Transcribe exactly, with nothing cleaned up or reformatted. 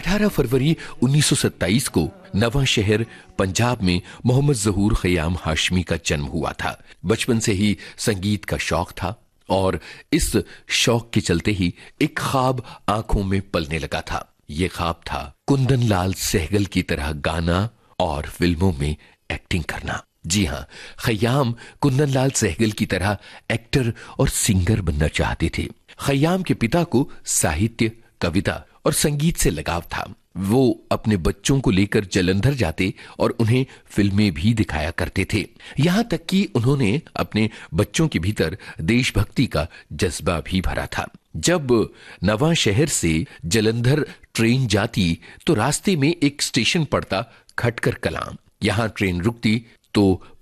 अठारह फरवरी उन्नीस सौ सत्ताईस को नवां शहर पंजाब में मोहम्मद ज़हूर ख़याम हाशमी का जन्म हुआ था। बचपन से ही संगीत का शौक था और इस शौक के चलते ही एक ख्वाब आंखों में पलने लगा था। ये ख्वाब था कुंदन लाल सहगल की तरह गाना और फिल्मों में एक्टिंग करना। जी हाँ, ख़याम कुंदन लाल सहगल की तरह एक्टर और सिंगर बनना चाहते थे। ख़याम के पिता को साहित्य, कविता और संगीत से लगाव था। वो अपने बच्चों को लेकर जालंधर जाते और उन्हें फिल्में भी दिखाया करते थे। यहां तक कि उन्होंने अपने बच्चों के भीतर देशभक्ति का जज्बा भी भरा था। जब नवां शहर से जालंधर ट्रेन जाती तो रास्ते में एक स्टेशन पड़ता खटकर कलां। यहां ट्रेन रुकती तो